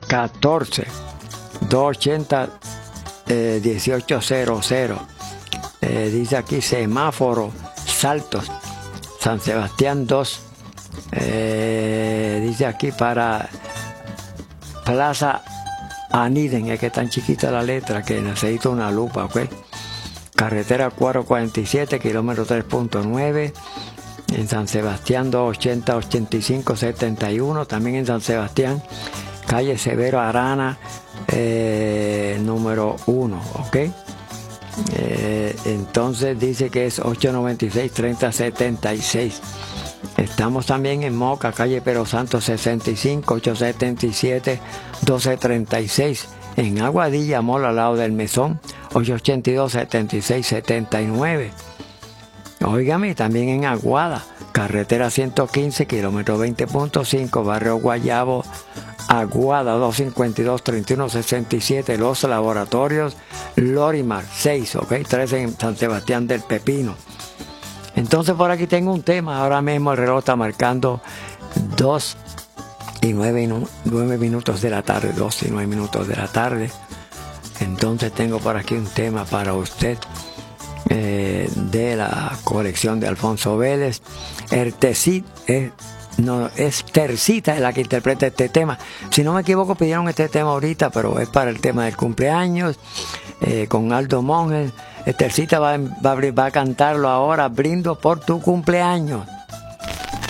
14 280 1800. Dice aquí semáforo Saltos, San Sebastián 2. Dice aquí para Plaza Aniden, es que es tan chiquita la letra que necesito una lupa, ¿ok? Carretera 447, kilómetro 3.9. En San Sebastián 280 85 71. También en San Sebastián, calle Severo Arana, número 1, ¿ok? Entonces dice que es 896 3076. Estamos también en Moca, calle Pero Santo 65 877 1236. En Aguadilla, Mola, al lado del Mesón, 882 76 79. Óigame, también en Aguada, carretera 115, kilómetro 20.5, barrio Guayabo, Aguada 252 3167. Los laboratorios Lorimar 6, ¿ok? 3 en San Sebastián del Pepino. Entonces por aquí tengo un tema. Ahora mismo el reloj está marcando 2 y 9 minutos de la tarde, 2 y 9 minutos de la tarde. Entonces tengo por aquí un tema para usted, de la colección de Alfonso Vélez. Es Tercita la que interpreta este tema. Si no me equivoco, pidieron este tema ahorita, pero es para el tema del cumpleaños, con Aldo Monge. Tercita va a cantarlo ahora, Brindo por tu cumpleaños.